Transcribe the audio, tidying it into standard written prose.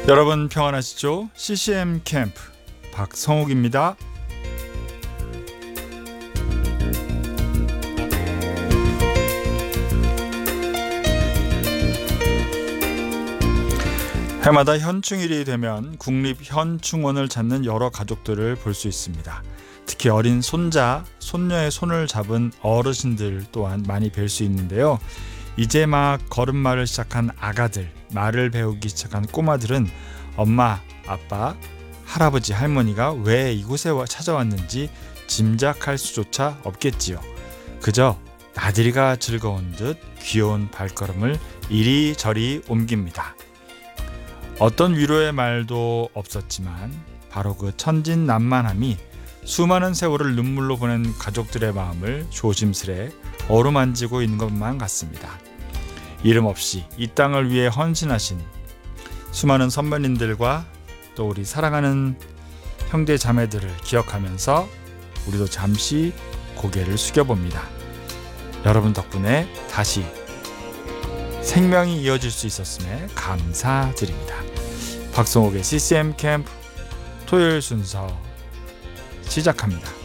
여러분 평안하시죠? CCM 캠프 박성욱입니다. 해마다 현충일이 되면 국립현충원을 찾는 여러 가족들을 볼 수 있습니다. 특히 어린 손자, 손녀의 손을 잡은 어르신들 또한 많이 뵐 수 있는데요. 이제 막 걸음마를 시작한 아가들, 말을 배우기 시작한 꼬마들은 엄마, 아빠, 할아버지, 할머니가 왜 이곳에 찾아왔는지 짐작할 수조차 없겠지요. 그저 나들이가 즐거운 듯 귀여운 발걸음을 이리저리 옮깁니다. 어떤 위로의 말도 없었지만 바로 그 천진난만함이 수많은 세월을 눈물로 보낸 가족들의 마음을 조심스레 어루만지고 있는 것만 같습니다. 이름 없이 이 땅을 위해 헌신하신 수많은 선배님들과 또 우리 사랑하는 형제 자매들을 기억하면서 우리도 잠시 고개를 숙여봅니다. 여러분 덕분에 다시 생명이 이어질 수 있었음에 감사드립니다. 박성욱의 CCM 캠프 토요일 순서 시작합니다.